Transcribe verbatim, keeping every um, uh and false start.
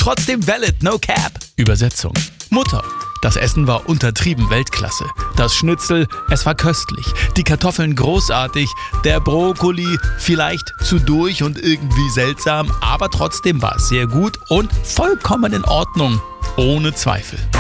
trotzdem valid, no cap. Übersetzung: Mutter: Das Essen war untertrieben Weltklasse. Das Schnitzel, es war köstlich. Die Kartoffeln großartig. Der Brokkoli vielleicht zu durch und irgendwie seltsam, aber trotzdem war es sehr gut und vollkommen in Ordnung. Ohne Zweifel.